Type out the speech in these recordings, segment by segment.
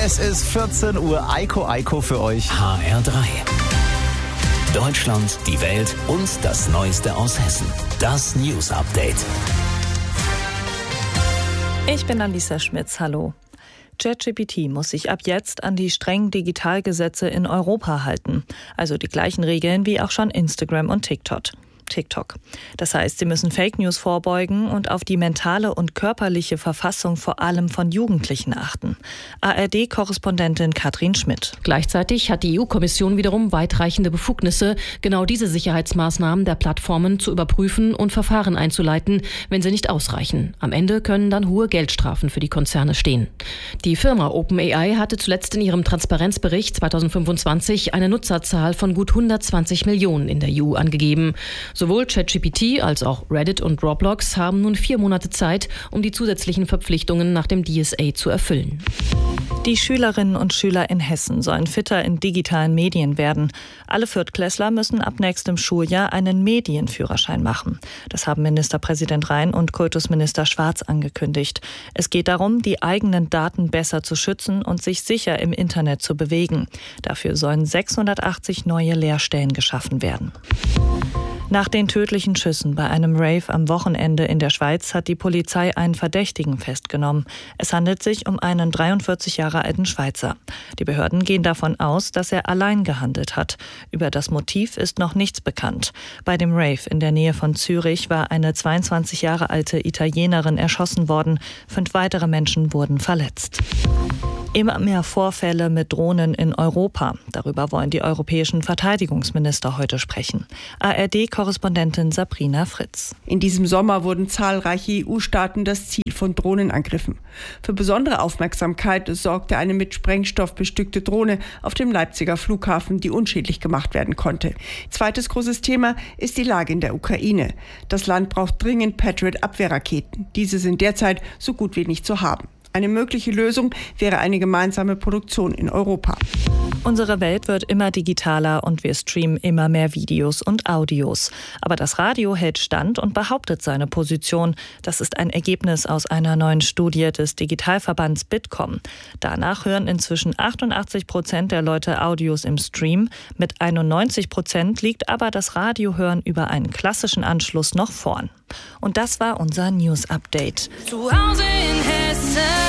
Es ist 14 Uhr. Eiko für euch. HR3. Deutschland, die Welt und das Neueste aus Hessen. Das News Update. Ich bin Alisa Schmitz. Hallo. ChatGPT muss sich ab jetzt an die strengen Digitalgesetze in Europa halten. Also die gleichen Regeln wie auch schon Instagram und TikTok. Das heißt, sie müssen Fake News vorbeugen und auf die mentale und körperliche Verfassung vor allem von Jugendlichen achten. ARD-Korrespondentin Katrin Schmidt. Gleichzeitig hat die EU-Kommission wiederum weitreichende Befugnisse, genau diese Sicherheitsmaßnahmen der Plattformen zu überprüfen und Verfahren einzuleiten, wenn sie nicht ausreichen. Am Ende können dann hohe Geldstrafen für die Konzerne stehen. Die Firma OpenAI hatte zuletzt in ihrem Transparenzbericht 2025 eine Nutzerzahl von gut 120 Millionen in der EU angegeben. Sowohl ChatGPT als auch Reddit und Roblox haben nun 4 Monate Zeit, um die zusätzlichen Verpflichtungen nach dem DSA zu erfüllen. Die Schülerinnen und Schüler in Hessen sollen fitter in digitalen Medien werden. Alle Viertklässler müssen ab nächstem Schuljahr einen Medienführerschein machen. Das haben Ministerpräsident Rhein und Kultusminister Schwarz angekündigt. Es geht darum, die eigenen Daten besser zu schützen und sich sicher im Internet zu bewegen. Dafür sollen 680 neue Lehrstellen geschaffen werden. Nach den tödlichen Schüssen bei einem Rave am Wochenende in der Schweiz hat die Polizei einen Verdächtigen festgenommen. Es handelt sich um einen 43 Jahre alten Schweizer. Die Behörden gehen davon aus, dass er allein gehandelt hat. Über das Motiv ist noch nichts bekannt. Bei dem Rave in der Nähe von Zürich war eine 22 Jahre alte Italienerin erschossen worden. 5 weitere Menschen wurden verletzt. Immer mehr Vorfälle mit Drohnen in Europa. Darüber wollen die europäischen Verteidigungsminister heute sprechen. ARD-Korrespondentin Sabrina Fritz. In diesem Sommer wurden zahlreiche EU-Staaten das Ziel von Drohnenangriffen. Für besondere Aufmerksamkeit sorgte eine mit Sprengstoff bestückte Drohne auf dem Leipziger Flughafen, die unschädlich gemacht werden konnte. Zweites großes Thema ist die Lage in der Ukraine. Das Land braucht dringend Patriot-Abwehrraketen. Diese sind derzeit so gut wie nicht zu haben. Eine mögliche Lösung wäre eine gemeinsame Produktion in Europa. Unsere Welt wird immer digitaler und wir streamen immer mehr Videos und Audios. Aber das Radio hält stand und behauptet seine Position. Das ist ein Ergebnis aus einer neuen Studie des Digitalverbands Bitkom. Danach hören inzwischen 88% der Leute Audios im Stream. Mit 91% liegt aber das Radiohören über einen klassischen Anschluss noch vorn. Und das war unser News Update. Zu Hause in Hessen.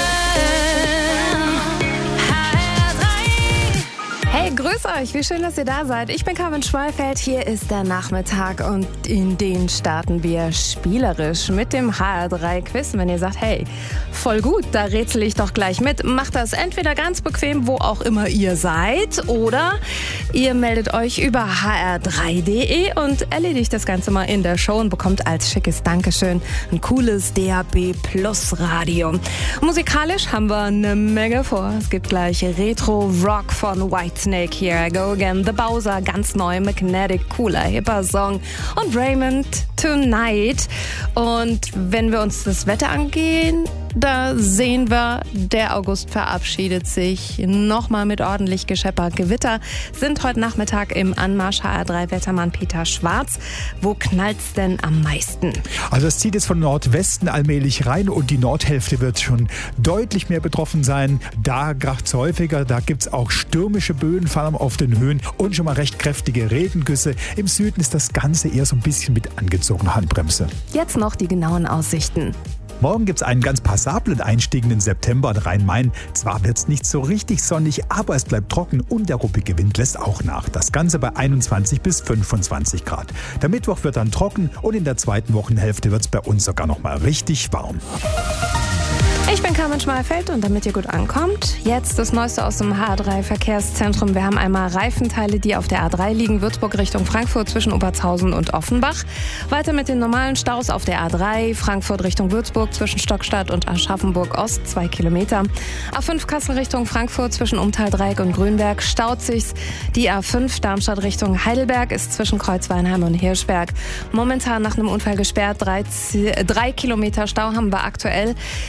Hey, grüß euch, wie schön, dass ihr da seid. Ich bin Carmen Schmalfeld, hier ist der Nachmittag und in den starten wir spielerisch mit dem HR3-Quiz. Wenn ihr sagt, hey, voll gut, da rätsel ich doch gleich mit, macht das entweder ganz bequem, wo auch immer ihr seid, oder ihr meldet euch über hr3.de und erledigt das Ganze mal in der Show und bekommt als schickes Dankeschön ein cooles DAB Plus Radio. Musikalisch haben wir eine Menge vor. Es gibt gleich Retro-Rock von Whitesnake, Here I Go Again, The Bowser, ganz neu, Magnetic, cooler, hipper Song und Raymond, Tonight. Und wenn wir uns das Wetter angehen, da sehen wir, der August verabschiedet sich. Nochmal mit ordentlich Geschepper. Gewitter sind heute Nachmittag im Anmarsch. HR3-Wettermann Peter Schwarz. Wo knallt's denn am meisten? Also es zieht jetzt von Nordwesten allmählich rein und die Nordhälfte wird schon deutlich mehr betroffen sein. Da kracht's häufiger, da gibt's auch stürmische Böen, vor allem auf den Höhen und schon mal recht kräftige Regengüsse. Im Süden ist das Ganze eher so ein bisschen mit angezogener Handbremse. Jetzt noch die genauen Aussichten. Morgen gibt es einen ganz passablen Einstieg in den September in Rhein-Main. Zwar wird es nicht so richtig sonnig, aber es bleibt trocken und der ruppige Wind lässt auch nach. Das Ganze bei 21 bis 25 Grad. Der Mittwoch wird dann trocken und in der zweiten Wochenhälfte wird es bei uns sogar noch mal richtig warm. Ich bin Carmen Schmalfeld und damit ihr gut ankommt, jetzt das Neueste aus dem HR3-Verkehrszentrum. Wir haben einmal Reifenteile, die auf der A3 liegen, Würzburg Richtung Frankfurt zwischen Obertshausen und Offenbach. Weiter mit den normalen Staus auf der A3, Frankfurt Richtung Würzburg zwischen Stockstadt und Aschaffenburg Ost, 2 Kilometer. A5 Kassel Richtung Frankfurt zwischen Umtaldreieck und Grünberg staut sich's. Die A5 Darmstadt Richtung Heidelberg ist zwischen Kreuzweinheim und Hirschberg momentan nach einem Unfall gesperrt. 3 Kilometer Stau haben wir aktuell. Die letzte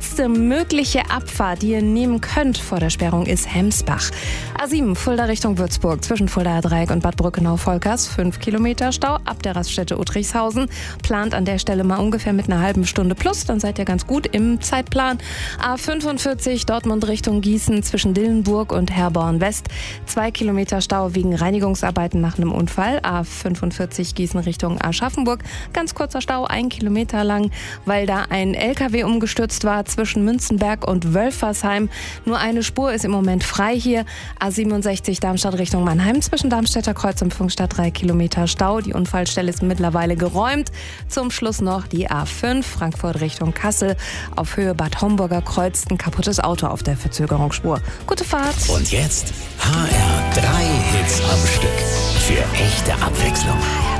letzte mögliche Abfahrt, die ihr nehmen könnt vor der Sperrung, ist Hemsbach. A7 Fulda Richtung Würzburg zwischen Fuldaer Dreieck und Bad Brückenau-Volkers 5 Kilometer Stau ab der Raststätte Uttrichshausen. Plant an der Stelle mal ungefähr mit einer halben Stunde plus, dann seid ihr ganz gut im Zeitplan. A45 Dortmund Richtung Gießen zwischen Dillenburg und Herborn West 2 Kilometer Stau wegen Reinigungsarbeiten nach einem Unfall. A45 Gießen Richtung Aschaffenburg ganz kurzer Stau, 1 Kilometer lang, weil da ein LKW umgestürzt war zwischen Münzenberg und Wölfersheim. Nur eine Spur ist im Moment frei hier. A67 Darmstadt Richtung Mannheim zwischen Darmstädter Kreuz und Pfungstadt 3 Kilometer Stau. Die Unfallstelle ist mittlerweile geräumt. Zum Schluss noch die A5 Frankfurt Richtung Kassel. Auf Höhe Bad Homburger Kreuz ein kaputtes Auto auf der Verzögerungsspur. Gute Fahrt. Und jetzt HR3 Hits am Stück. Für echte Abwechslung.